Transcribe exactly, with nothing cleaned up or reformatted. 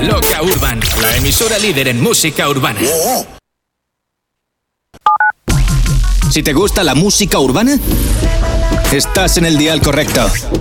Loca Urban, la emisora líder en música urbana. Si te gusta la música urbana, estás en el dial correcto.